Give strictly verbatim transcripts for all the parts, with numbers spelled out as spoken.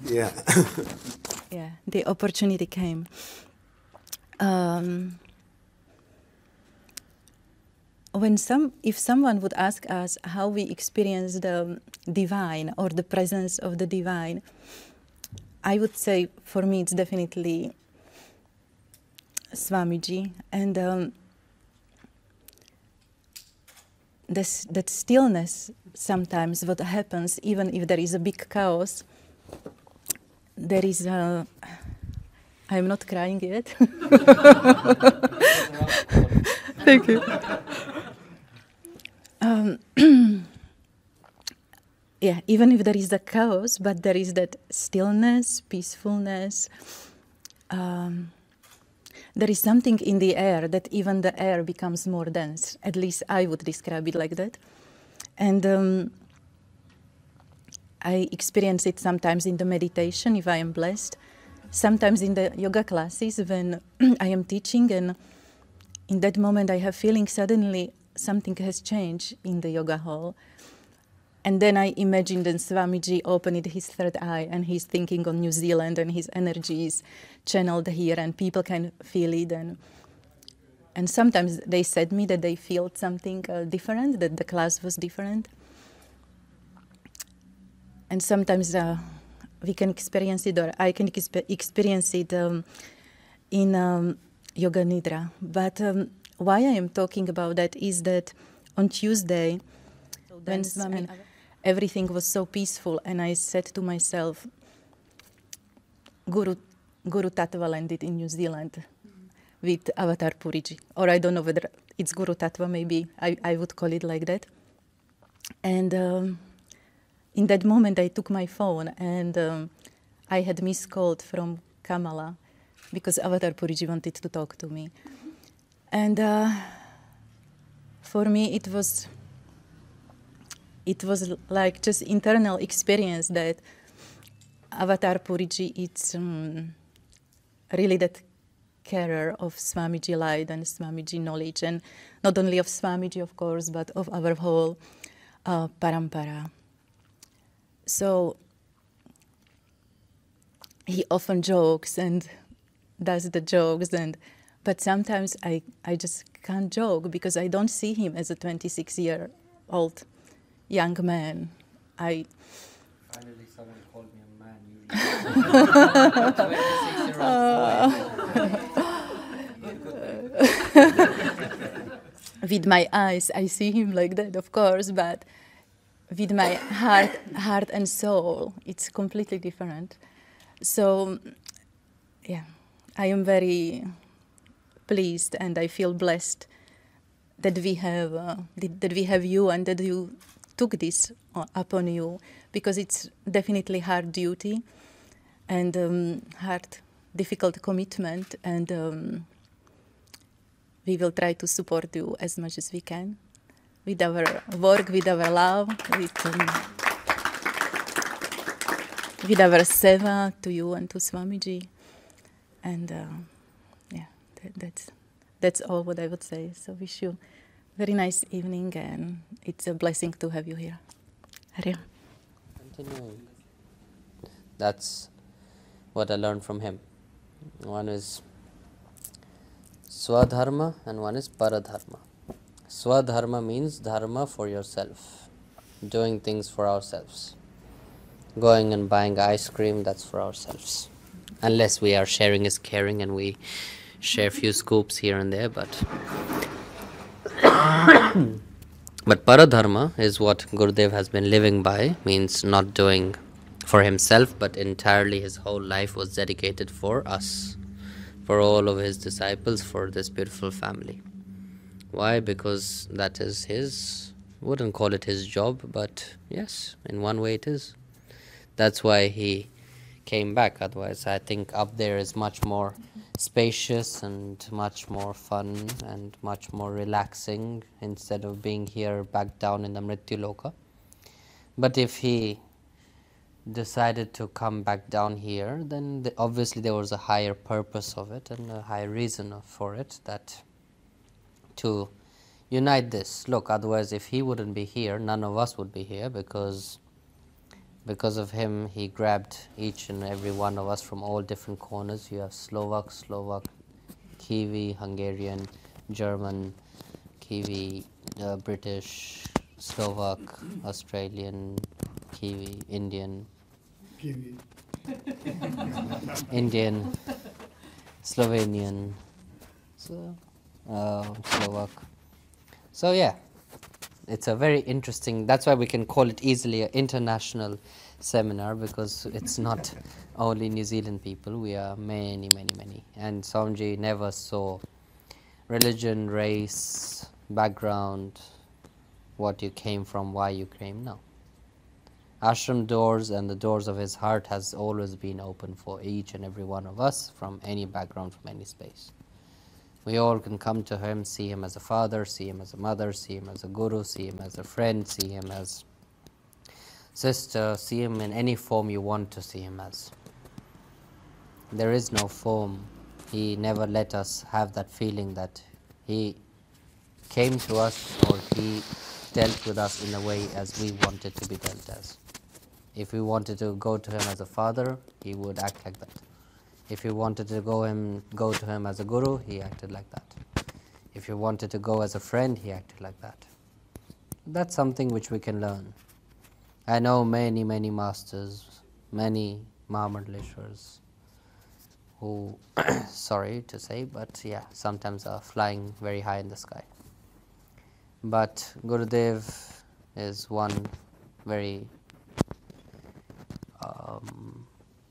Yeah. Yeah, the opportunity came. Um, when some, if someone would ask us how we experience the divine or the presence of the divine, I would say for me it's definitely Swamiji, and um, this, that stillness sometimes what happens, even if there is a big chaos, there is a, I'm not crying yet. Thank you. Um, yeah, even if there is the chaos, but there is that stillness, peacefulness. Um, there is something in the air that even the air becomes more dense. At least I would describe it like that. And um, I experience it sometimes in the meditation if I am blessed, sometimes in the yoga classes when I am teaching, and in that moment I have feeling suddenly something has changed in the yoga hall. And then I imagine that Swamiji opened his third eye and he's thinking on New Zealand and his energy is channeled here and people can feel it. And, and sometimes they said me that they felt something uh, different, that the class was different. And sometimes uh, we can experience it, or I can exp experience it um, in um, Yoga Nidra. But um, why I am talking about that is that on Tuesday, when Swami, everything was so peaceful, and I said to myself, Guru, Guru Tattva landed in New Zealand mm-hmm. with Avatar Puriji. Or I don't know whether it's Guru Tattva, maybe I, I would call it like that. And um, in that moment, I took my phone and um, I had missed call from Kamala because Avatar Puriji wanted to talk to me. Mm-hmm. And uh, for me, it was it was like just internal experience that Avatar Puriji is um, really that carer of Swamiji light and Swamiji knowledge, and not only of Swamiji, of course, but of our whole uh, parampara. So he often jokes and does the jokes, and but sometimes I, I just can't joke because I don't see him as a twenty-six-year-old young man. I Finally, someone called me a man. Usually, twenty-six-year-old boy. With my eyes, I see him like that, of course, but with my heart, heart and soul, it's completely different. So, yeah, I am very pleased and I feel blessed that we have uh, that we have you and that you took this upon you, because it's definitely hard duty and um, hard, difficult commitment, and um, we will try to support you as much as we can with our work, with our love, with, um, with our seva to you and to Swamiji. And uh, yeah, that, that's, that's all what I would say. So wish you a very nice evening, and it's a blessing to have you here. Hare. Continuing. That's what I learned from him. One is Swadharma and one is Paradharma. Swadharma means dharma for yourself, doing things for ourselves. Going and buying ice cream, that's for ourselves. Unless we are sharing is caring and we share a few scoops here and there, but but Paradharma is what Gurudev has been living by, means not doing for himself, but entirely his whole life was dedicated for us, for all of his disciples, for this beautiful family. Why? Because that is his, wouldn't call it his job, but yes, in one way it is. That's why he came back. Otherwise, I think up there is much more spacious and much more fun and much more relaxing instead of being here back down in the Mrityu-loka. But if he decided to come back down here, then the, obviously there was a higher purpose of it and a higher reason for it, that to unite this. Look, otherwise if he wouldn't be here, none of us would be here, because because of him, he grabbed each and every one of us from all different corners. You have Slovak, Slovak, Kiwi, Hungarian, German, Kiwi, uh, British, Slovak, Australian, Kiwi, Indian, Kiwi. Indian, Slovenian, so, uh, Slovak. So yeah, it's a very interesting, that's why we can call it easily an international seminar, because it's not only New Zealand people, we are many, many, many. And Swamiji never saw religion, race, background, what you came from, why you came, no. Ashram doors and the doors of his heart has always been open for each and every one of us from any background, from any space. We all can come to him, see him as a father, see him as a mother, see him as a guru, see him as a friend, see him as sister, see him in any form you want to see him as. There is no form. He never let us have that feeling that he came to us or he dealt with us in a way as we wanted to be dealt as. If we wanted to go to him as a father, he would act like that. If you wanted to go him go to him as a guru, he acted like that. If you wanted to go as a friend, he acted like that. That's something which we can learn. I know many, many masters, many Mahamandaleshwaras who, sorry to say, but yeah, sometimes are flying very high in the sky. But Gurudev is one very um,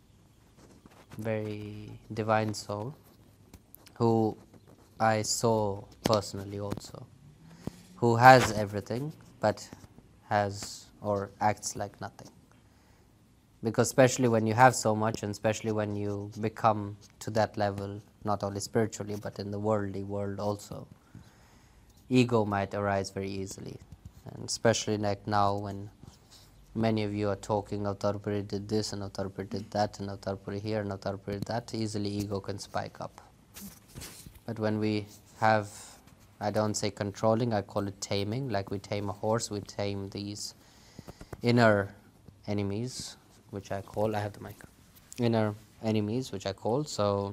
very divine soul who I saw personally also, who has everything but has or acts like nothing. Because especially when you have so much, and especially when you become to that level, not only spiritually but in the worldly world also, ego might arise very easily. And especially like now when many of you are talking, Avatarpuri did this and Avatarpuri did that and Avatarpuri here and Avatarpuri did that, easily ego can spike up. But when we have, I don't say controlling, I call it taming, like we tame a horse, we tame these inner enemies, which I call, I have the mic, inner enemies, which I call, so,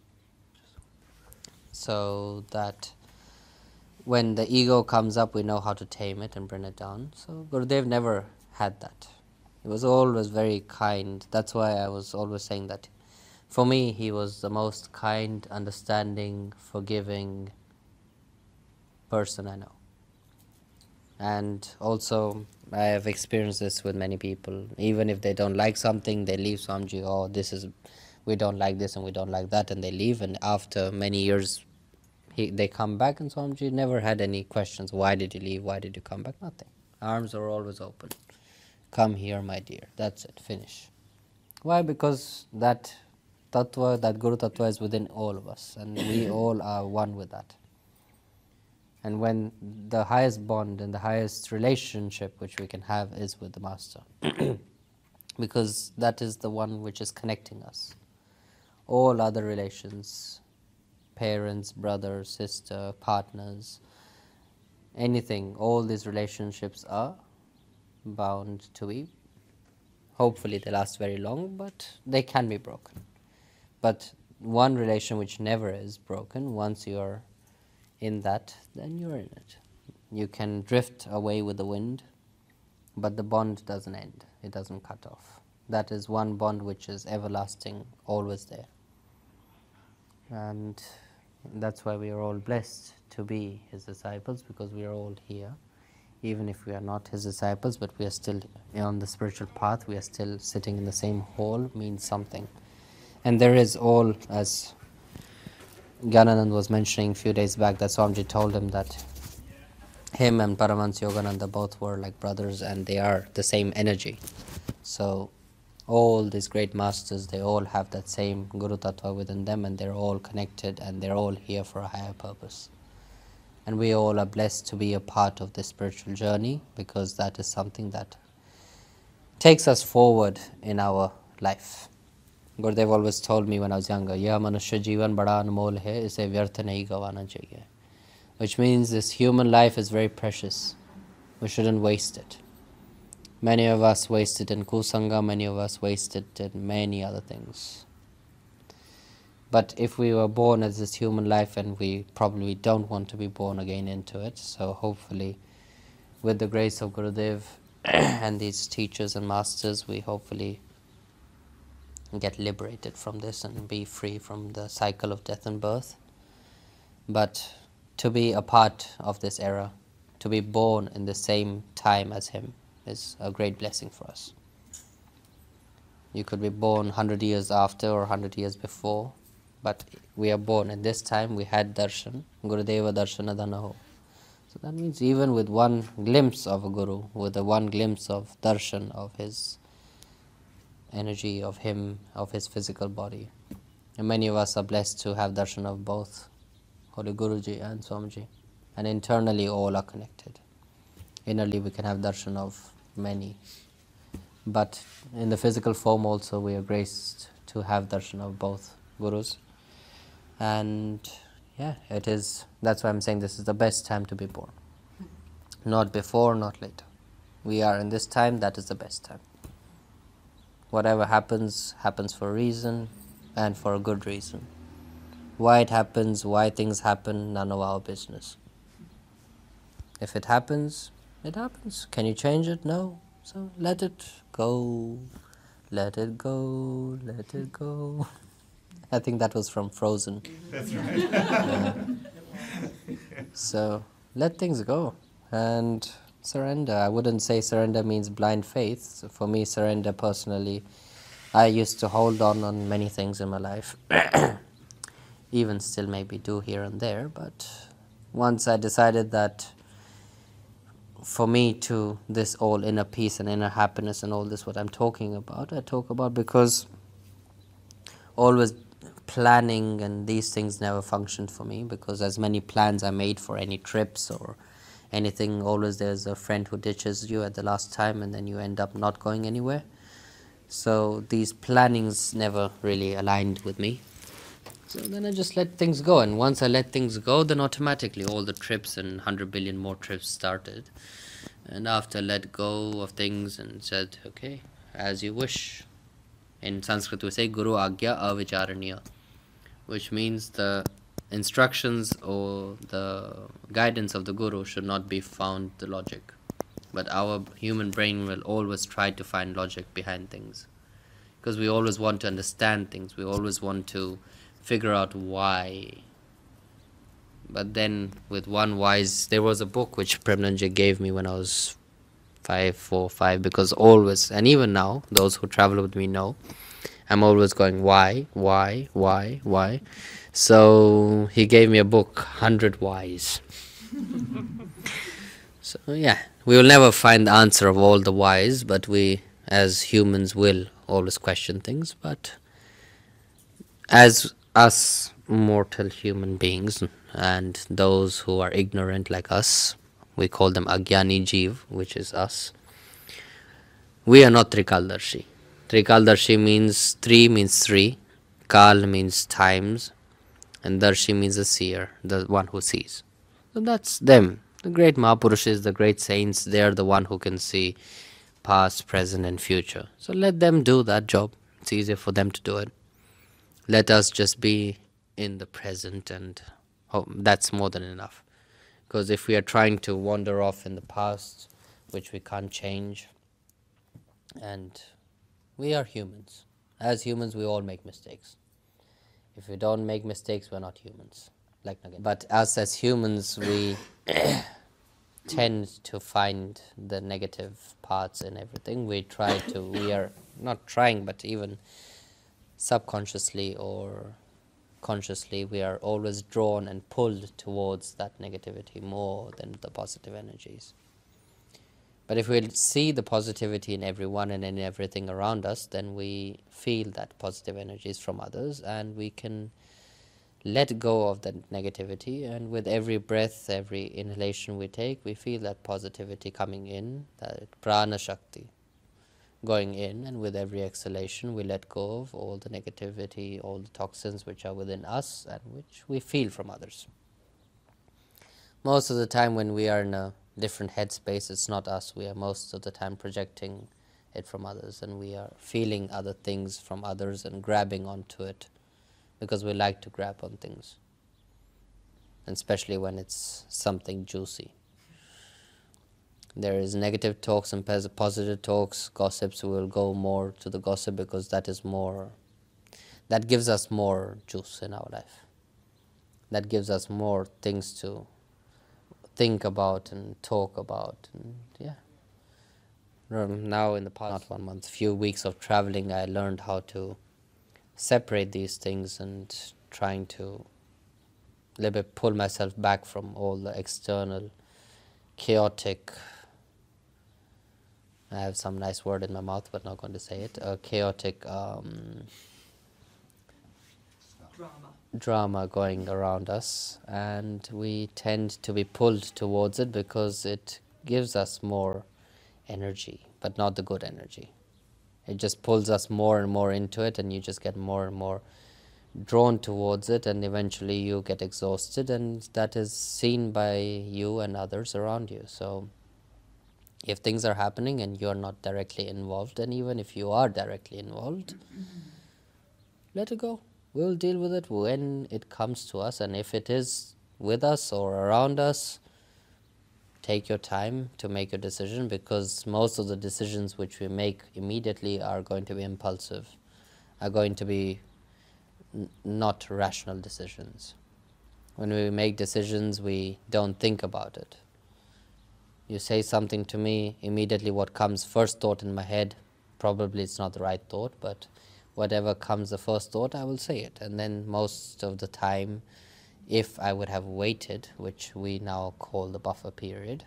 so that when the ego comes up, we know how to tame it and bring it down. So Gurudev never had that. He was always very kind. That's why I was always saying that for me, he was the most kind, understanding, forgiving person I know. And also, I have experienced this with many people. Even if they don't like something, they leave Swamiji, oh, this is, we don't like this and we don't like that, and they leave. And after many years, he, they come back, and Swamiji never had any questions. Why did you leave? Why did you come back? Nothing. Arms are always open. Come here, my dear. That's it. Finish. Why? Because that tattva, that Guru tattva is within all of us, and we all are one with that. And when the highest bond and the highest relationship which we can have is with the Master, because that is the one which is connecting us. All other relations, parents, brother, sister, partners, anything, all these relationships are bound to be, hopefully they last very long, but they can be broken. But one relation which never is broken, once you are in that, then you're in it. You can drift away with the wind, but the bond doesn't end. It doesn't cut off. That is one bond which is everlasting, always there. And that's why we are all blessed to be his disciples, because we are all here. Even if we are not his disciples, but we are still on the spiritual path, we are still sitting in the same hall, means something. And there is all, as Gyananand was mentioning a few days back, that Swamiji told him that him and Paramahansa Yogananda both were like brothers, and they are the same energy. So all these great masters, they all have that same Guru Tattva within them, and they're all connected, and they're all here for a higher purpose. And we all are blessed to be a part of this spiritual journey, because that is something that takes us forward in our life. Gurudev always told me when I was younger, "Yeh manushya jeevan bada anmol hai, ise vyarth nahi gavana chahiye." Which means this human life is very precious. We shouldn't waste it. Many of us wasted in kusanga, many of us wasted in many other things. But if we were born as this human life, and we probably don't want to be born again into it, so hopefully with the grace of Gurudev and these teachers and masters, we hopefully get liberated from this and be free from the cycle of death and birth. But to be a part of this era, to be born in the same time as him, is a great blessing for us. You could be born one hundred years after or one hundred years before, but we are born at this time. We had darshan, Gurudeva darshana dhanaho. So that means even with one glimpse of a Guru, with a one glimpse of darshan of his energy, of him, of his physical body. And many of us are blessed to have darshan of both Holy Guruji and Swamiji. And internally all are connected. Innerly we can have darshan of many. But in the physical form also we are graced to have darshan of both Gurus. And yeah, it is, that's why I'm saying this is the best time to be born. Not before, not later. We are in this time, that is the best time. Whatever happens, happens for a reason and for a good reason. Why it happens, why things happen, none of our business. If it happens, it happens. Can you change it? No. So let it go, let it go, let it go. I think that was from Frozen. That's right. Yeah. So let things go and surrender. I wouldn't say surrender means blind faith. So for me, surrender personally, I used to hold on on many things in my life. Even still maybe do here and there, but once I decided that for me to this all inner peace and inner happiness and all this what I'm talking about, I talk about because always planning and these things never functioned for me, because as many plans I made for any trips or anything, always there's a friend who ditches you at the last time and then you end up not going anywhere. So these plannings never really aligned with me. So then I just let things go, and once I let things go, then automatically all the trips and one hundred billion more trips started. And after I let go of things and said, okay, as you wish. In Sanskrit we say Guru Agya Avicharaniya, which means the instructions or the guidance of the Guru should not be found the logic. But our human brain will always try to find logic behind things. Because we always want to understand things, we always want to figure out why. But then with one wise, there was a book which Premnanji gave me when I was five, four, five, because always, and even now, those who travel with me know, I'm always going, why, why, why, why. So he gave me a book, Hundred Whys. So yeah, we will never find the answer of all the whys, but we as humans will always question things. But as us mortal human beings and those who are ignorant like us, we call them Agyani Jeev, which is us. We are not Trikaldarshi. Trikaldarshi means three means three, Kal means times, and Darshi means the seer, the one who sees. So that's them. The great Mahapurushas, the great saints, they are the one who can see past, present and future. So let them do that job. It's easier for them to do it. Let us just be in the present, and oh, that's more than enough. Because if we are trying to wander off in the past, which we can't change, and we are humans. As humans, we all make mistakes. If we don't make mistakes, we're not humans. Like again. But us as humans, we tend to find the negative parts in everything. We try to, we are not trying, but even subconsciously or consciously, we are always drawn and pulled towards that negativity more than the positive energies. But if we see the positivity in everyone and in everything around us, then we feel that positive energies from others, and we can let go of that negativity, and with every breath, every inhalation we take, we feel that positivity coming in, that prana shakti going in, and with every exhalation we let go of all the negativity, all the toxins which are within us and which we feel from others. Most of the time when we are in a different headspace. It's not us. We are most of the time projecting it from others, and we are feeling other things from others and grabbing onto it because we like to grab on things, and especially when it's something juicy. There is negative talks and positive talks, gossips. We will go more to the gossip because that is more, that gives us more juice in our life. That gives us more things to think about and talk about, and yeah. Now in the past, not one month, few weeks of traveling, I learned how to separate these things and trying to a little bit pull myself back from all the external chaotic, I have some nice word in my mouth but not going to say it, a chaotic um, drama. drama going around us, and we tend to be pulled towards it because it gives us more energy, but not the good energy. It just pulls us more and more into it, and you just get more and more drawn towards it, and eventually you get exhausted, and that is seen by you and others around you. So if things are happening and you are not directly involved, and even if you are directly involved, let it go. We'll deal with it when it comes to us, and if it is with us or around us, take your time to make a decision, because most of the decisions which we make immediately are going to be impulsive, are going to be n not rational decisions. When we make decisions, we don't think about it. You say something to me, immediately what comes first thought in my head, probably it's not the right thought, but whatever comes the first thought, I will say it. And then most of the time, if I would have waited, which we now call the buffer period,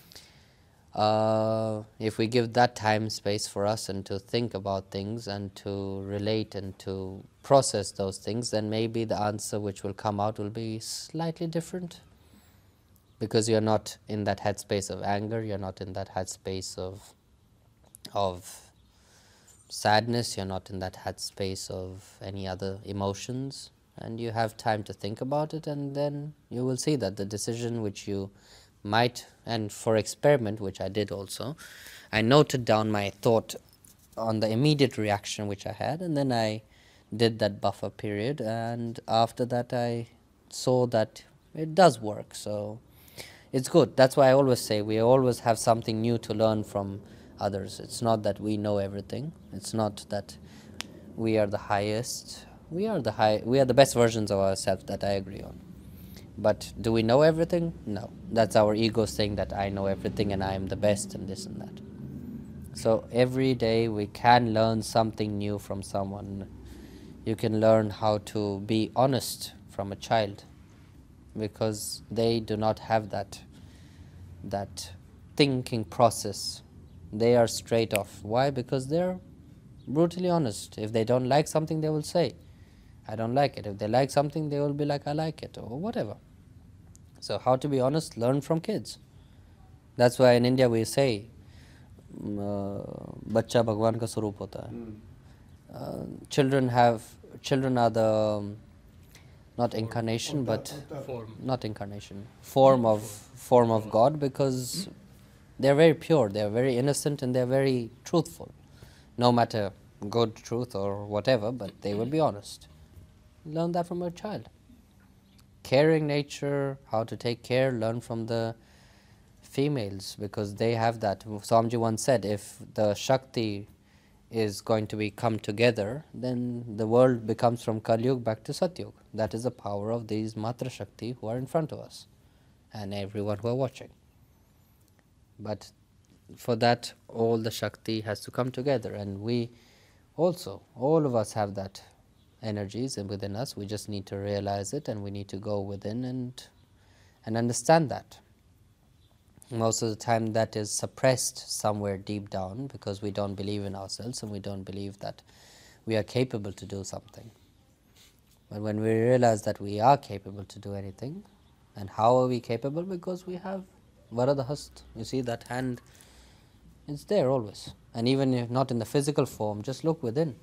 uh, if we give that time space for us and to think about things and to relate and to process those things, then maybe the answer which will come out will be slightly different, because you're not in that headspace of anger, you're not in that headspace of of sadness, you're not in that headspace of any other emotions, and you have time to think about it, and then you will see that the decision which you might, and for experiment, which I did also, I noted down my thought on the immediate reaction which I had, and then I did that buffer period, and after that I saw that it does work. So it's good. That's why I always say we always have something new to learn from others. It's not that we know everything. It's not that we are the highest. We are the high. We are the best versions of ourselves. That I agree on. But do we know everything? No. That's our ego saying that I know everything and I am the best and this and that. So every day we can learn something new from someone. You can learn how to be honest from a child, because they do not have that that thinking process. They are straight off. Why? Because they're brutally honest. If they don't like something, they will say, I don't like it. If they like something, they will be like, I like it, or whatever. So how to be honest? Learn from kids. That's why in India we say, "Bachcha Bhagwan ka swarup hota hai." Uh, children have, children are the, um, not incarnation, but form. Not incarnation, form of form of God, because they're very pure, they're very innocent, and they're very truthful. No matter good truth or whatever, but they will be honest. Learn that from a child. Caring nature, how to take care, learn from the females, because they have that. Swamiji once said, if the Shakti is going to be come together, then the world becomes from Kali Yuga back to Satyug. That is the power of these Matra Shakti who are in front of us and everyone who are watching. But for that, all the Shakti has to come together, and we also, all of us have that energies within us. We just need to realize it, and we need to go within and and understand that. Most of the time that is suppressed somewhere deep down, because we don't believe in ourselves and we don't believe that we are capable to do something. But when we realize that we are capable to do anything, and how are we capable? Because we have Varadahast. You see that hand, it's there always. And even if not in the physical form, just look within.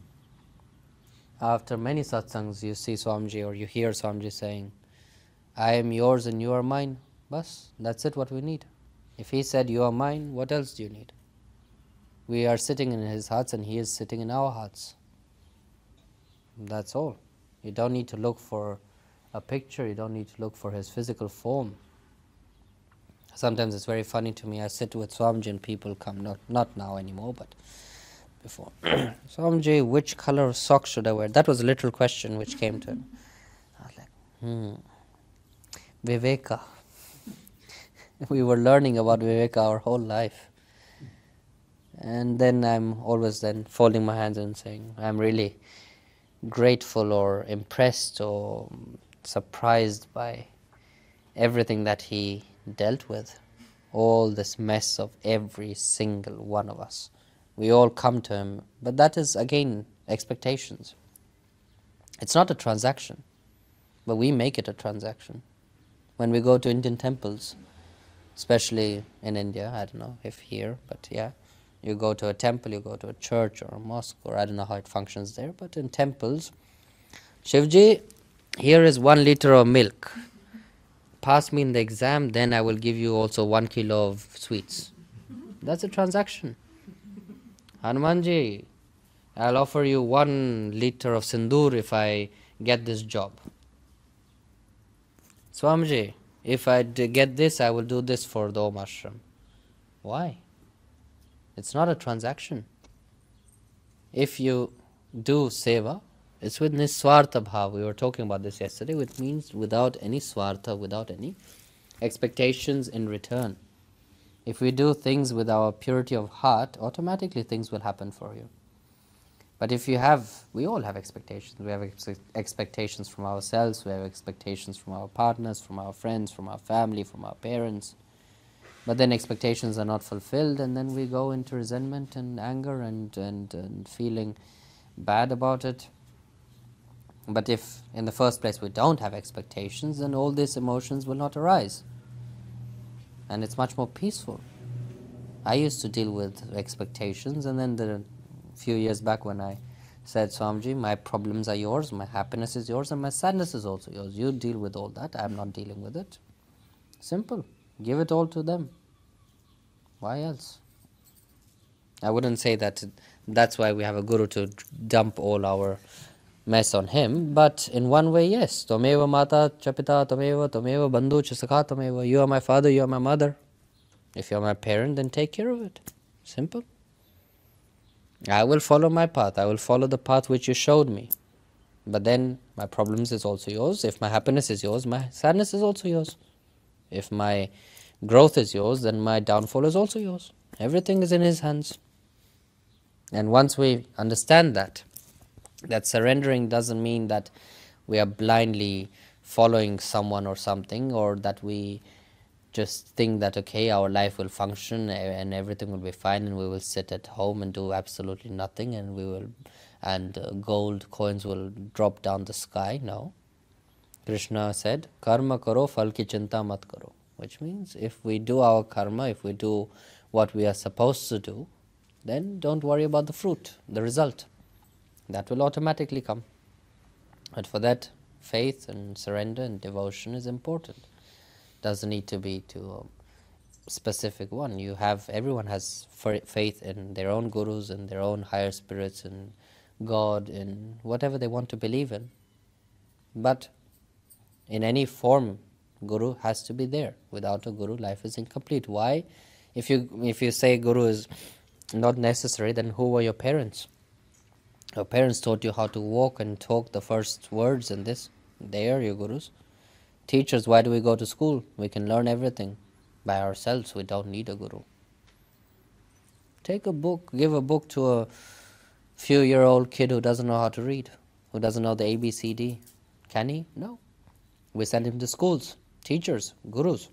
After many satsangs, you see Swamiji or you hear Swamiji saying, I am yours and you are mine. Bas, that's it what we need. If he said, you are mine, what else do you need? We are sitting in his hearts and he is sitting in our hearts. That's all. You don't need to look for a picture, you don't need to look for his physical form. Sometimes it's very funny to me, I sit with Swamiji and people come, not, not now anymore, but before. Swamiji, which color of socks should I wear? That was a literal question which came to him. I was like, hmm, Viveka. We were learning about Viveka our whole life. And then I'm always then folding my hands and saying, I'm really grateful or impressed or surprised by everything that he dealt with. All this mess of every single one of us. We all come to him, but that is again expectations. It's not a transaction, but we make it a transaction. When we go to Indian temples, especially in India, I don't know if here, but yeah, you go to a temple, you go to a church or a mosque, or I don't know how it functions there, but in temples, Shivji, here is one liter of milk. Pass me in the exam, then I will give you also one kilo of sweets. That's a transaction. Hanumanji, I'll offer you one liter of sindoor if I get this job. Swamiji, if I get this, I will do this for the Om Ashram. Why? It's not a transaction. If you do seva, it's with niswartha bhav. We were talking about this yesterday, which means without any swartha, without any expectations in return. If we do things with our purity of heart, automatically things will happen for you. But if you have, we all have expectations. We have ex expectations from ourselves, we have expectations from our partners, from our friends, from our family, from our parents. But then expectations are not fulfilled, and then we go into resentment and anger and, and, and feeling bad about it. But if in the first place we don't have expectations, then all these emotions will not arise. And it's much more peaceful. I used to deal with expectations, and then the few years back when I said, Swamiji, my problems are yours, my happiness is yours, and my sadness is also yours. You deal with all that, I am not dealing with it. Simple. Give it all to them. Why else? I wouldn't say that that's why we have a guru to dump all our mess on him, but in one way, yes. Tameva mata chapita tameva tameva bandhu chisaka tameva. You are my father, you are my mother. If you are my parent, then take care of it. Simple. I will follow my path. I will follow the path which you showed me. But then my problems is also yours. If my happiness is yours, my sadness is also yours. If my growth is yours, then my downfall is also yours. Everything is in his hands. And once we understand that, that surrendering doesn't mean that we are blindly following someone or something, or that we just think that, okay, our life will function and everything will be fine and we will sit at home and do absolutely nothing and we will, and uh, gold coins will drop down the sky. No. Krishna said, karma karo phal ki chinta mat karo. Which means if we do our karma, if we do what we are supposed to do, then don't worry about the fruit, the result. That will automatically come. But for that, faith and surrender and devotion is important. Doesn't need to be to a specific one. You have, everyone has faith in their own gurus and their own higher spirits and God and whatever they want to believe in. But in any form, guru has to be there. Without a guru, life is incomplete. Why? If you if you say guru is not necessary, then who were your parents? Your parents taught you how to walk and talk the first words and this. They are your gurus. Teachers, why do we go to school? We can learn everything by ourselves. We don't need a guru. Take a book, give a book to a few-year-old kid who doesn't know how to read, who doesn't know the A B C D. Can he? No. We send him to schools, teachers, gurus.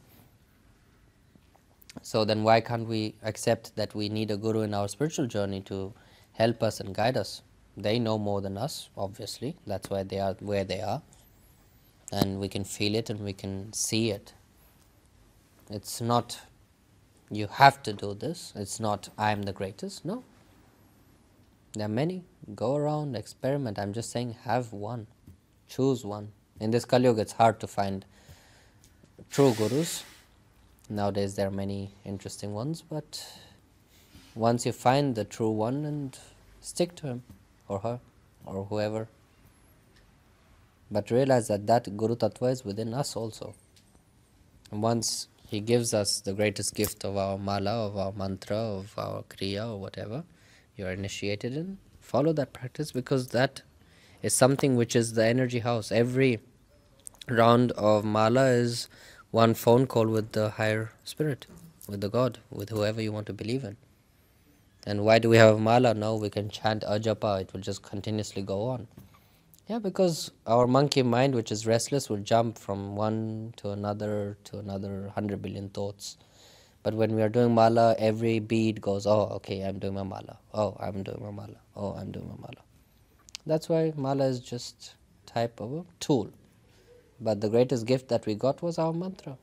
So then why can't we accept that we need a guru in our spiritual journey to help us and guide us? They know more than us, obviously. That's why they are where they are. And we can feel it and we can see it. It's not, you have to do this. It's not, I am the greatest. No. There are many. Go around, experiment. I'm just saying, have one. Choose one. In this Kali Yuga, it's hard to find true gurus. Nowadays there are many interesting ones, but once you find the true one, and stick to him or her or whoever, but realize that that Guru Tattva is within us also. And once he gives us the greatest gift of our mala, of our mantra, of our kriya or whatever you are initiated in, follow that practice, because that is something which is the energy house. Every round of mala is one phone call with the higher spirit, with the God, with whoever you want to believe in. And why do we have a mala? Now we can chant ajapa, it will just continuously go on. Yeah, because our monkey mind, which is restless, will jump from one to another to another hundred billion thoughts. But when we are doing mala, every bead goes, oh, okay, I'm doing my mala. Oh, I'm doing my mala. Oh, I'm doing my mala. That's why mala is just type of a tool. But the greatest gift that we got was our mantra.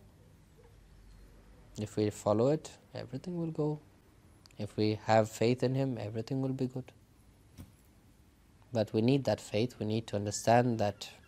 If we follow it, everything will go. If we have faith in him, everything will be good. But we need that faith. We need to understand that